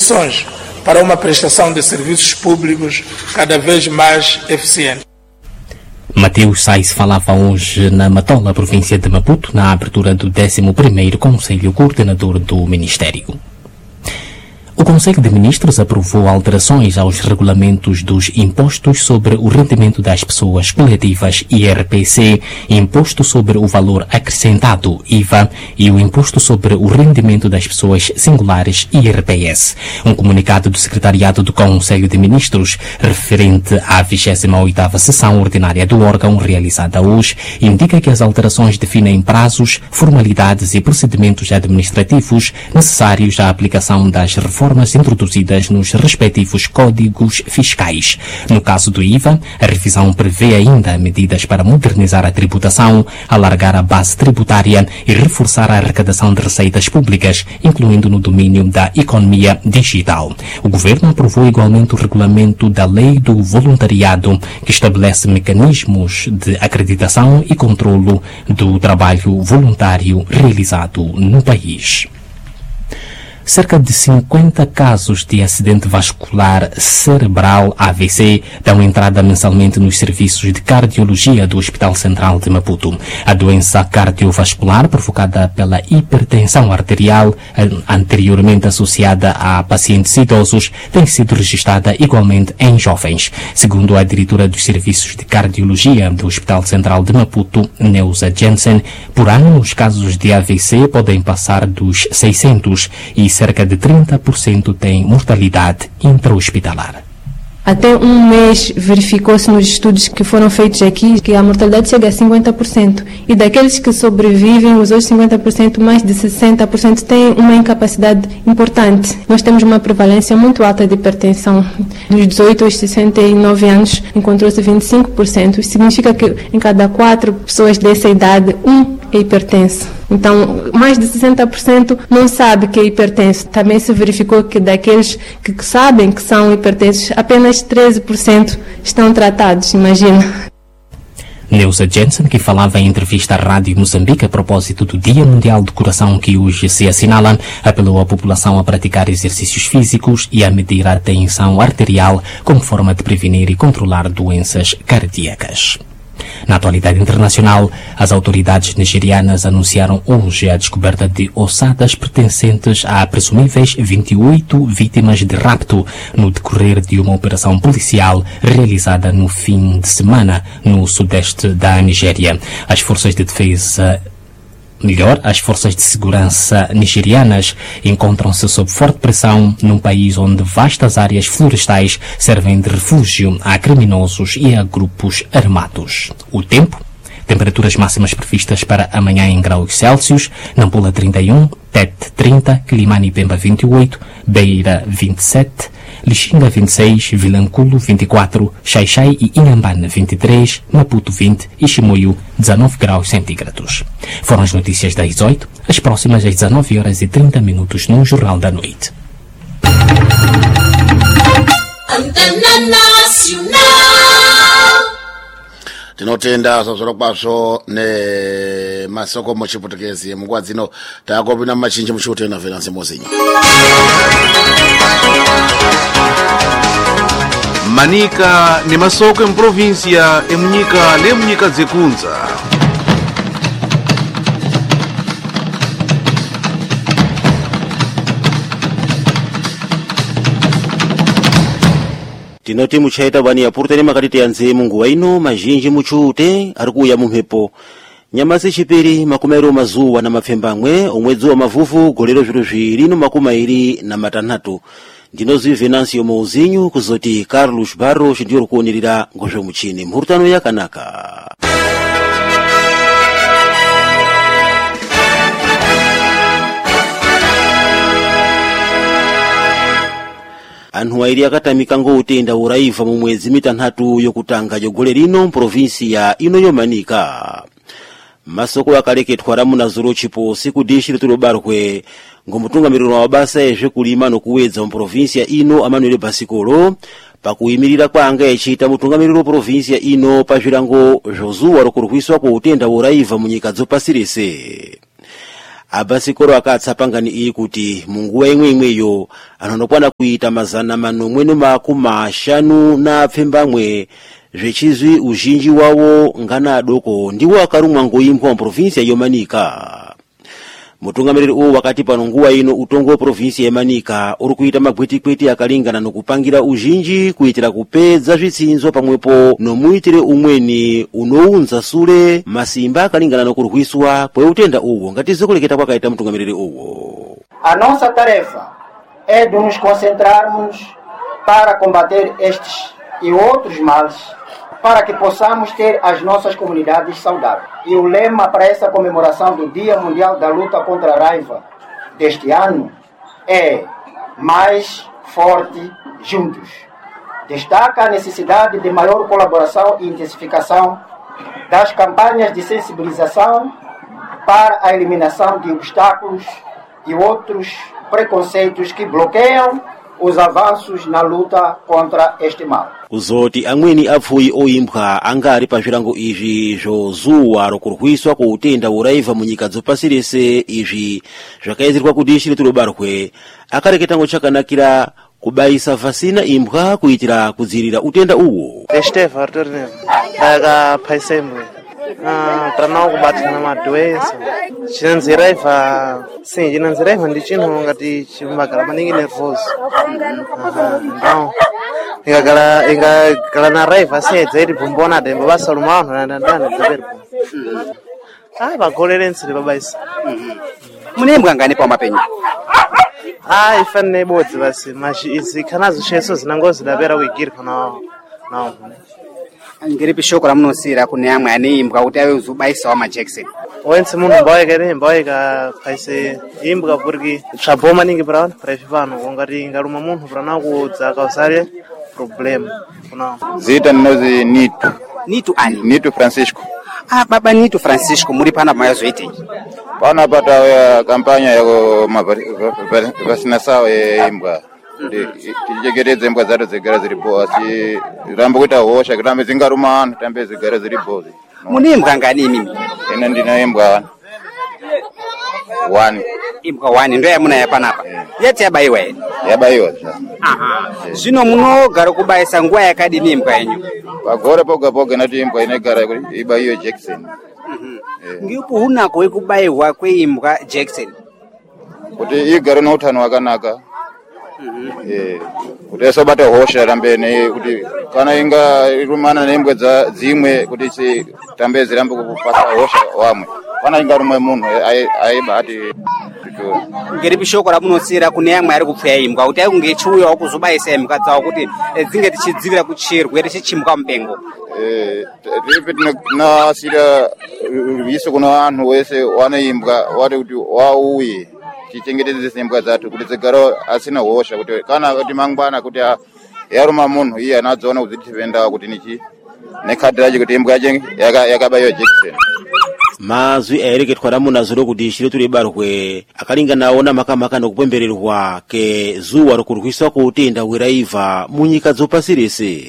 para uma prestação de serviços públicos cada vez mais eficiente. Mateus Sais falava hoje na Matola, província de Maputo, na abertura do 11º Conselho Coordenador do Ministério. O Conselho de Ministros aprovou alterações aos regulamentos dos impostos sobre o rendimento das pessoas coletivas IRPC, imposto sobre o valor acrescentado IVA e o imposto sobre o rendimento das pessoas singulares IRPS. Um comunicado do Secretariado do Conselho de Ministros, referente à 28ª sessão ordinária do órgão realizada hoje, indica que as alterações definem prazos, formalidades e procedimentos administrativos necessários à aplicação das reformas introduzidas nos respectivos códigos fiscais. No caso do IVA, a revisão prevê ainda medidas para modernizar a tributação, alargar a base tributária e reforçar a arrecadação de receitas públicas, incluindo no domínio da economia digital. O Governo aprovou igualmente o regulamento da Lei do Voluntariado, que estabelece mecanismos de acreditação e controlo do trabalho voluntário realizado no país. Cerca de 50 casos de acidente vascular cerebral AVC dão entrada mensalmente nos serviços de cardiologia do Hospital Central de Maputo. A doença cardiovascular provocada pela hipertensão arterial, anteriormente associada a pacientes idosos, tem sido registrada igualmente em jovens. Segundo a diretora dos serviços de cardiologia do Hospital Central de Maputo, Neuza Jensen, por ano os casos de AVC podem passar dos 600 e cerca de 30% têm mortalidade intra-hospitalar. Até um mês verificou-se nos estudos que foram feitos aqui que a mortalidade chega a 50%. E daqueles que sobrevivem, os outros 50%, mais de 60% têm uma incapacidade importante. Nós temos uma prevalência muito alta de hipertensão. Dos 18 aos 69 anos, encontrou-se 25%. Isso significa que em cada 4 pessoas dessa idade, um é hipertenso. Então, mais de 60% não sabe que é hipertenso. Também se verificou que daqueles que sabem que são hipertensos, apenas 13% estão tratados, imagina. Neuza Jensen, que falava em entrevista à Rádio Moçambique a propósito do Dia Mundial do Coração que hoje se assinala, apelou à população a praticar exercícios físicos e a medir a tensão arterial como forma de prevenir e controlar doenças cardíacas. Na atualidade internacional, as autoridades nigerianas anunciaram hoje a descoberta de ossadas pertencentes a presumíveis 28 vítimas de rapto no decorrer de uma operação policial realizada no fim de semana no sudeste da Nigéria. As forças de segurança nigerianas encontram-se sob forte pressão num país onde vastas áreas florestais servem de refúgio a criminosos e a grupos armados. O tempo? Temperaturas máximas previstas para amanhã em graus Celsius: Nampula 31, Tete 30, Quilimane e Pemba 28, Beira 27, Lixinga 26, Vilanculo 24, Xai-Xai e Inhambane 23, Maputo 20 e Chimoio 19 graus centígrados. Foram as notícias das 18, as próximas às 19h30 no Jornal da Noite. Antena Nacional. Tinotenda sosoro kwaso ne masoko muchiputekezi mugwadzino takopina machinji muchotena Venance Mozinho. Manika ni masoko em província emunyika lemunyika zekunza. Tinoti muchaita bani ya purtani makatiti ya nzemu nguwa ino majinji muchute arikuya mumhepo. Nyamasi chipiri makumero mazuwa na mapfembamwe omwedzi wa mavuvu golero zviru zvirino makumairi na matanhatu. Ndinozi Venancio Mozinho kuzoti Carlos Barros ndiyo kuonirira ngozve muchini mhurutano yakanaka. Anhu airi akatamika ngoutenda uraiva mu mwezi mitanhatu yokutanga yogole rino provinsia ino yomanika. Masoko akaleketwa ramuna zuro chipo siku dishi tulobarwe ngomutungamiriro wa basa ezve kulima no kuwedza mu provinsia ino Amanuel Basikolo pakuyimirira kwanga echita mutungamiriro provinsia ino pazvirango Josuwa rokurwiswa kwa utenda uraiva munyika dzopasirese. abasikoro akatsa pangani iyi kuti munguwa imweyo anthu anokwana kuita 450 na pfembamwe zvechizvi uzhinji wawo ngana adoko ndiwo akarumwa ngoimbwa mu provinsi ya Manika. Mutungamiriri uwu wakati pano nguwa ino utongo wa provinsi ya Manika uri kuita magwitikwiti akalingana nokupangira uzhinji kuitira kupedza zvitsinzo pamwepo nomuitire umweni unounza sule masimba akalingana nokurwiswa kweutenda uwu ngati zokuleketa kwakaita mutungamiriri uwu. A nossa tarefa é de nos concentrarmos para combater estes e outros males, para que possamos ter as nossas comunidades saudáveis. E o lema para essa comemoração do Dia Mundial da Luta contra a Raiva deste ano é Mais Forte Juntos. Destaca a necessidade de maior colaboração e intensificação das campanhas de sensibilização para a eliminação de obstáculos e outros preconceitos que bloqueiam os avanços na luta contra este mal. Uzoti amweni apfuyi oimbwa angari pazvirango izvi zvozuwa rokurwiswa kuutenda uraiva munyika dzopasirese izvi zvakaizirwa kuti Shirito Barwe akareketa ngo chakanakira kubaisa vasina imbwa kuitira kudzirira utenda uwo. Esteva Arturne daga paisemwe tanawo kubatsana madoenso chinanziraiva chinanziraiva ndi chinthu ngati chimbagala maningi nervoso ingakala na raiva sedza iri bombona dembo basaluma anthu nandandani dzaperpo bagolere nsiri babaisa munembwa ngani pa mapenyu ifanire ibodzi basi zikhanazo sheso zinangozi dapera kuigirika nawo ngeri pishoko ramunosira kune amwe ane imbwa kuti ave uzubaisa wa Jackson wense munhu mbaweka paise imbwa porque tsvaboma maningi para ife vanhu ungati ngaruma munhu para kudza kausare problem kuna zita ninozi Nitu ani Nitu Francisco. Baba Nitu Francisco muri pana mayazoite Pana pata ya kampanya ya vacinação imbwa tijegereze imbwa zato zigara ziripo asi rambo kuita hosha kirambe zingaruma anthu tambe zigara ziripo. Mune imbwa ngani mimi ine ndina imbwa 1 imbwa 1 ndo yamuna yapanapa yati yabaiwa zvino munogara kubaisa nguwa yakadini imbwa yenyu pagore poga nati imbwa inegara ibaiwe Jackson. Ngipo hunako wekubaiwa kweimbwa Jackson kuti igare noutano wakanaka kuti asobata hosha rambene kuti kana inga irumana nembwe dzimwe kuti tambe zirambe kupasa hosha wamwe kana inga rumwe munhu aibati ngeri bishoko ramunosira kune amwe ari kupfuya imbwa kuti aikunge chiuyawo kuzobaisa imbwa dzawo kuti dzinge tichidzivira kuchirwere chichimbuka mupengo ripe tinasira viso kuno anhu wese wane imbwa wati kuti wauye tichengetedze imbwa dzathu kuti dzigare asina hosha kuti kana kuti mangwana kuti yaruma munhu iye anadziona kudzitifenda kuti nichi nekhadi racho kuti imbwa yache yakabaiwa Jackson. Mazwi ayereketwa ramunazuro kuti Shirito Barwe akalingana naona makamaka nokupembererwa ke zuwa rokurwiswa kuutenda wiraiva munyika dzopasirese.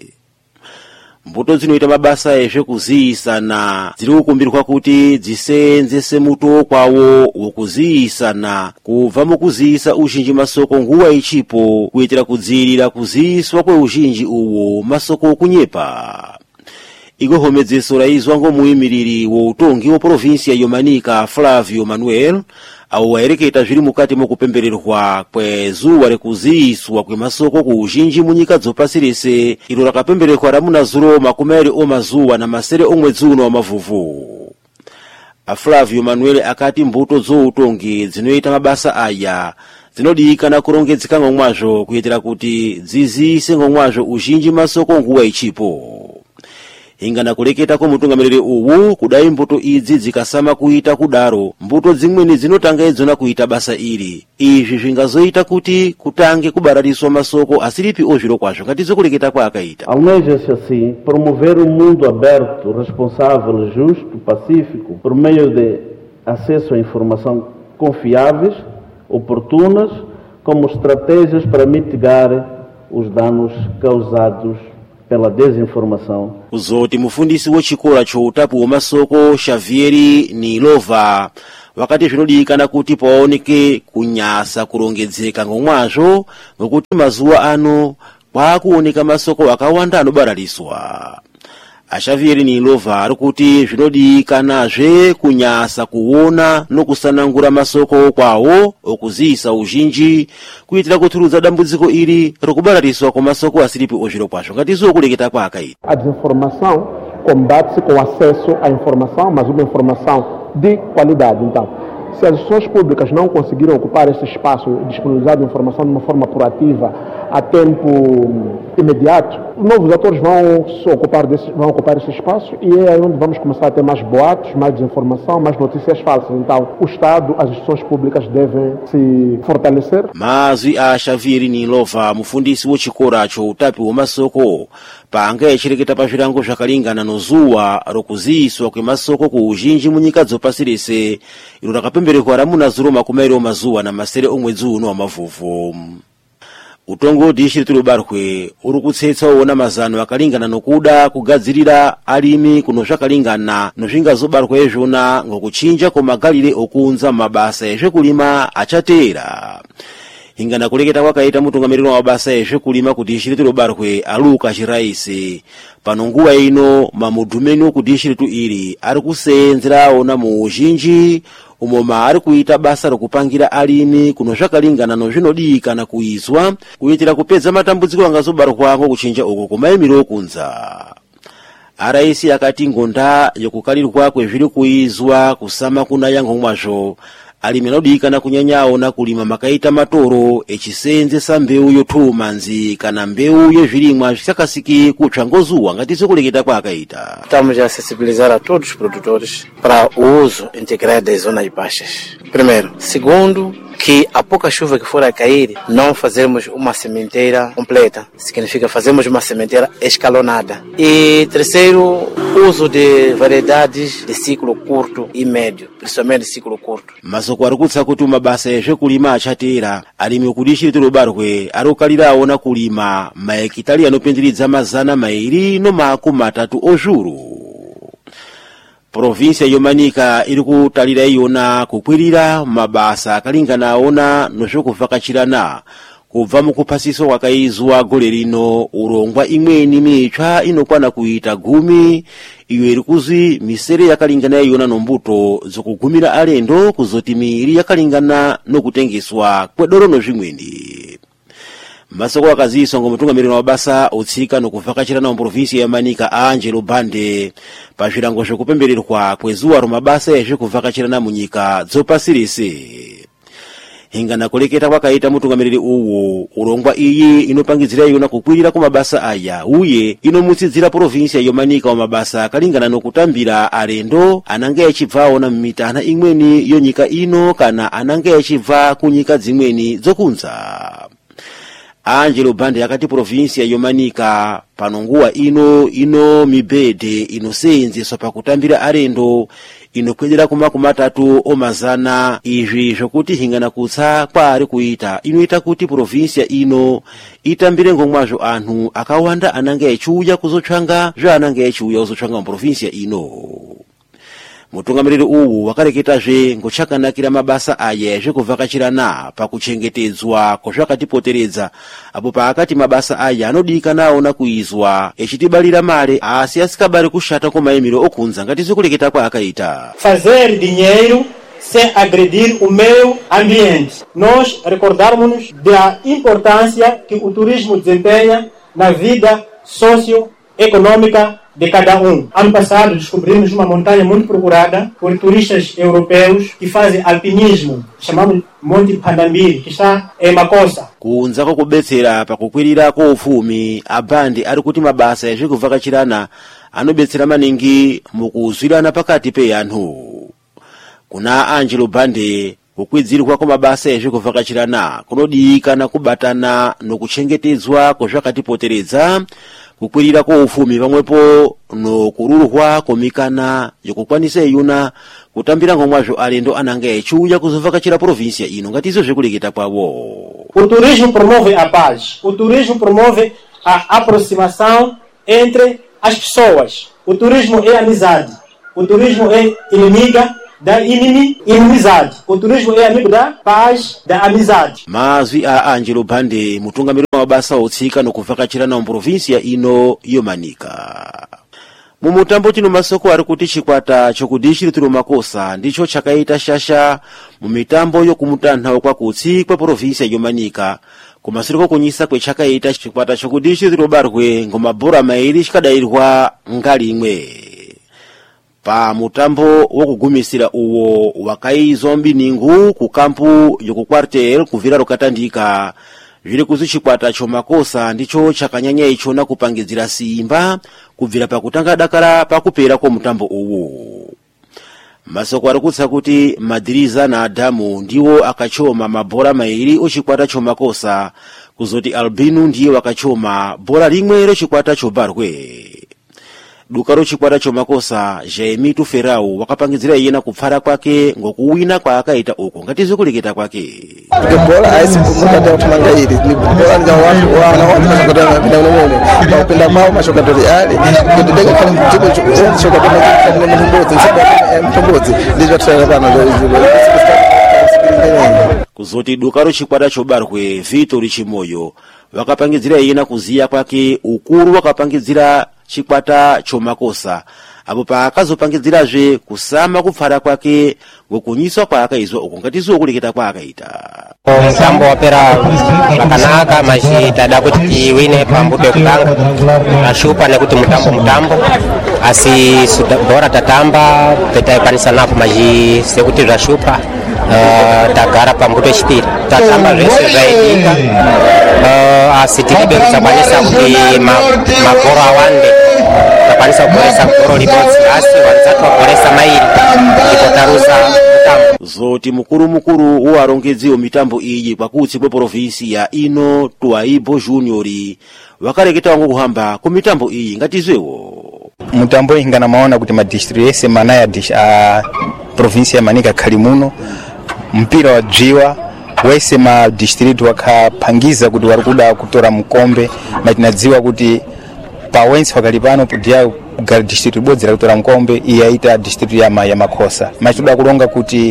Mbuto dzinoita mabasa ezvekuziyisana dziri kukumbirwa kuti dzisenzese muto kwawo wokuziyisana kubva mukuziyisa uzhinji masoko nguwa ichipo kuitira kudzirira kuziyiswa kweuzhinji uwo masoko kunyepa. Igohomedziso raizwa ngomuyimiriri woutongi wa provinsi ya Manika Flavio Manuel awo wayereketa zviri mukati mokupembererwa kwezuwa rekuziyiswa kwemasoko kuuzhinji munyika dzopasirese ilo rakapembererwa ramunazuro makumeri omazuwa na masere omwedzi uno wa mavuvu. Flavio Manuel akati mbuto dzoutongi dzinoita mabasa aya dzinodikana kurongedzeka ngomwazvo kuitira kuti dziziyise ngomwazvo uzhinji masoko nguwa ichipo. Ingana kuleketa ko mutungamiriri uwu kudai mbuto idzi dzikasama kuita kudaro mbuto dzimweni dzinotanga idzona kuita basa iri izvi zvingazoita kuti kutange kubarariswa masoko asiripi ozviro kwazvo ngatizokuleketa kwa akaita. Almeja-se assim promover mundo aberto, responsável, justo, pacífico por meio de acesso a informação confiáveis, oportunas, como estratégias para mitigar os danos causados pela desinformação. Uzoti mufundisi wechikora choutapu wamasoko Xavieri Nilova wakati zvinodikana kuti paoneke kunyasa kurongedzeka ngomwazvo ngokuti mazuwa ano kwakuoneka masoko akawanda anobaraliswa. Axavier Nilova ari kuti zvinodikanazve kunyasa kuona nokusanangura masoko kwawo okuzisa uzhinji kuitira kuturudza dambudziko iri rokubaraliswa kwamasoko asiripi ozviro kwazvo. Ngatiziwo kuleketa kwakaita. A desinformação combate-se com acesso à informação, mas uma informação de qualidade. Então, se as instituições públicas não conseguiram ocupar esse espaço e disponibilizar a informação de uma forma proativa a tempo imediato, novos atores vão ocupar esse espaço e é aí onde vamos começar a ter mais boatos, mais desinformação, mais notícias falsas. Então, o Estado, as instituições públicas devem se fortalecer. Mazwi a Xavier Nilova, mufundisi wechikora choutapi wemasoko, panga echireketa pazvirango zvakalingana nozuwa rokuziswa kwemasoko kuuzhinji munyika dzopasi rese iro rakapemberekwa ramunazuro makumairo mazuwa namasere omwedzi uno wamavhuvhu. Utongo district Lubarwe uri kutsetsa ona mazano akalingana nokuda kugadzirira alimi kuno zvakalingana nozvingazobarwa ezvona ngokuchinja kwamagalire okunza mabasa ezvekulima achatera. Ingana kuleketa kwakaita mutungamiriro wa mabasa ezvekulima ku district Lubarwe aluka chiraisi panonguwa ino mamudhumeni ku district iri ari kuseenzera ona muuzhinji umoma ari kuita basa rokupangira alimi kuno zvakalingana nozvinodikana kuizwa kuitira kupedza matambudziko angazobarwako kuchinja uko kumaimiro okunza. Araisi akati ngonda yokukalirwa kwezviri kuizwa kusama kuna yangomwazvo alimi anodikana kunyanyawo na kulima makaita matoro echiseenzesa mbeu yotumanzi kana mbeu yezvirimwa zvisakasiki kutsva ngozuwa. Ngatizo kuleketa kwakaita. Estamos a sensibilizar a todos os produtores para o uso integrado das zonas baixas. Primeiro. Segundo, que a pouca chuva que for a cair, não fazermos uma sementeira completa. Significa fazermos uma sementeira escalonada. E terceiro, uso de variedades de ciclo curto e médio, principalmente de ciclo curto. Masoko ari kutsa kuti mabasa ezvekulima achatera alimi ku district Lubarwe ari kukalirawo na kulima mahekitari anopenderedza 230 ozhuru. Província yomanika iri kutalira iyona kukwirira mabasa akalingana aona nozvokuvhakachirana kubva mukupasiswa kwakaizwa gore rino urongwa imweni mitsva inokwana kuita 10 iyo iri kuzwi misere yakalingana iyona nombuto dzokugumira alendo kuzoti miiri yakalingana nokutengeswa kwedoro nozvimweni. Masoko akaziswa ngomutungamiriro wa mabasa otsika nokuvhakachirana mu provinsia ya Manika Angelo Bande pazvirango zvekupembererwa kwezuwa romabasa ezvekuvhakachirana munyika dzopasi rese. Ingana kuleketa kwakaita mutungamiriri uwu urongwa iyi inopangidzira iyona kukwirira kumabasa aya uye inomutsidzira provinsia yomanika wa mabasa akalingana nokutambira alendo anange echibvawo na mitana imweni yonyika ino kana anange echibva kunyika dzimweni dzokunza. Angelo Bande yakati provinsia yomanika panonguwa ino mibede inoseenzeswa pakutambira alendo inokwedera kumakumi 3 omazana. Izvi zvokuti hingana kutsa kwaari kuita inoita kuti provinsia ino itambire ngomwazvo anhu akawanda anange echiuya kuzotsvanga zvaanange echiuya kuzotsvanga mu provinsia ino. Mutungamiriri uwu wakareketazve ngochakanakira mabasa aya ezvekuvhakachirana pakuchengetedzwa kozvakatipoteredza apo paakati mabasa aya anodikanawo na kuizwa echitibalira mare asi asikabari kushata kwamaimiro okunza. Ngatizo kuleketa kwaakaita. Fazer dinheiro sem agredir o meio ambiente. Nós recordarmos da importância que o turismo desempenha na vida socioeconômica de cada um. Ano passado descobrimos uma montanha muito procurada por turistas europeus que fazem alpinismo, chamamos Monte Pandambiri, que está em Makossa. Kunza kokubetsera pakukwirira koufumi abandi ari kuti mabasa ezvekuvhakachirana anobetsera maningi mukuzwirana pakati peanthu. Kuna Angelo Bande kukwidzirwa kwamabasa ezvekuvhakachirana kunodikana kubatana nokuchengetedzwa kozvakatipoteredza kukwirira koufumi pamwepo nokururwa komikana yokukwanisa iyuna kutambira ngomwazvo alendo anange echiuya kuzovhakachira provinsia ino. Ngatizo zvekuleketa kwavo. O turismo promove a paz. O turismo promove a aproximação entre as pessoas. O turismo é amizade. O turismo é inimiga da inimizade. O turismo é amigo da paz, da amizade. mazwi a Angelo Bande mutungamiriri wa mabasa otsika nokuvakachirana muprovinsia ino yomanika. Mumutambo tino masoko ari kuti chikwata chokudishiri makosa ndicho chakaita shasha mumitambo yokumutanthawo kwakutsi kwa provinsia yomanika kumasiriko kunyisa kwe chakaita chikwata chokudishiri barwe ngomabhora mairi chikadayirwa ngali imwe. Pa mutambo wokugumisira uwo wakaizwa mbiningu ku kampu yoku quartel kuvira rokatandika zviri kuzi chikwata chomakosa ndicho chakanyanya icho na kupangidzira simba kubvira pakutanga dakara pakupera kwa mutambo uwu. Masoko ari kutsa kuti Madiriza na Adamu ndiwo akachoma mabhora mairi ochikwata chomakosa kuzoti Albino ndiye wakachoma bhora rimwe rochikwata chobarwe. Duka rochikwata chomakosa Jaimitu Ferau wakapangidzira yena kupfara kwake ngokuwina kwa akaita uko ngatizo kuleketa kwake. Bora haisi kumukata utumanga hili ni bora nga watu wanaona mashokatana bila unomone kwa upenda kwao mashokatoli ali kudidega kama mtibo shokatana kama mtombozi mtombozi ndivyo tunaelewana ndio kuzoti duka rochikwata chobarwe Vitor Chimoyo wakapangidzira yena kuziya kwake ukuru wakapangidzira chikwata chomakosa apo paakazopangidzirazve kusama kupfara kwake ngokunyiswa kwa akaizwa uko ngatizo kuleketa kwa akaita. Mutambo wapera lakanaka maji tada kuti tiwine pambuto yekutanga ashupa nekuti mutambo asi bora tatamba petaikanisa napo maji sekuti zvashupa tagara pambuto yechipiri tatamba zvese zvaitika asi tilibe kutsakwanisa kuti mabhoro awande takwanisa kuporesa bhoro libodzi asi wanzatu waporesa mairi ikotaruza mutambo. Zoti mukuru uwarongedzi mitambo iyi kwakutsi kwe provinsia ino Twaibo Junior wakareketa wangu kuhamba ku mitambo iyi ngatizwewo. Mutambo ingana maona kuti madistrict yese manaya provinsia Manika Kalimuno mpira wa dziwa wese ma district wakapangiza kuti warikuda kutora mkombe matinadziwa kuti pawensi wakalipano pudia gari district bodzi kutora mkombe iyaita district ya makosa machituda kulonga kuti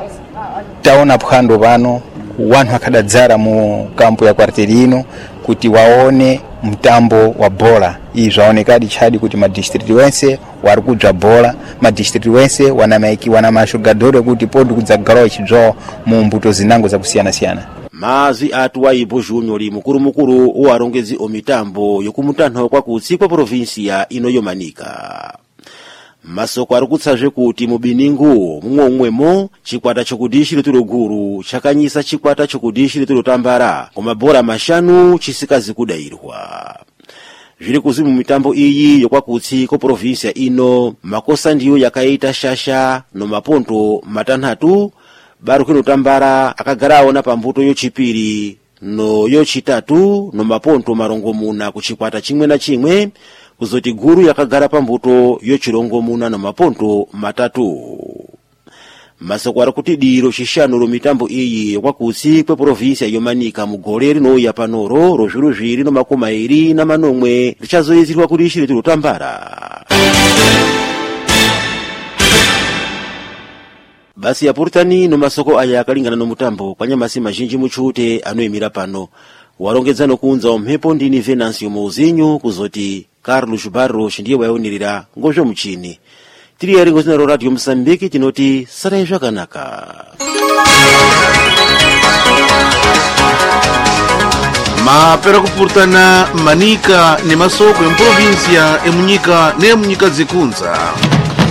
taona phwando pano wanhu akadadzara mu kampu ya kwartelino kuti waone mtambo wa bola iyi zvaonekadi chadi kuti madistrict wense wari kudza bola madistrict wense wana mashogadore kuti podi kudzagarawo chidzvawo mu mbuto zinango zakusiyana-siyana. Mazwi Twaibo Junior mukuru uwarongedzi omitambo yokumutanthawo kwakutsi kwa provinsia ino yomanika. Masoko ari kutsazve kuti mubiningu mumwemo chikwata chokudishiri guru chakanyisa chikwata chokudishiri tambara komabhora mashanu chisikazi kudayirwa. Zviri kuzimu mitambo iyi yokwakutsi ko provinsia ino makosa ndiyo yakaita shasha no maponto matanhatu barukino tambara akagara aona pambuto yochipiri no yochitatu no maponto marongomuna kuchikwata chimwe na chimwe kuzoti guru yakagara pambuto yochirongomuna no maponto matatu. Masoko ari kuti diro chishanu ro mitambo iyi kwakutsi kwe provinsia yomanika mugore rinouya panoro rozviru zviri no makumi mairi na manomwe richazoyedzerwa kuti ishiri tambara. Basi yapuritani no masoko aya akalingana no mutambo kwanyamasi mazhinji muchute anoyimira pano warongedza nokunza omhepo ndini Venancio Mouzinho kuzoti Carlos Barros ndiye wayaunirira ngozvo muchini. Tiri yaringo zina Radio Msambiki tinoti sarai zvakanaka. Mapera kupurtana Manika ne masoko emprovinsia emunyika ne munyika dzikunza.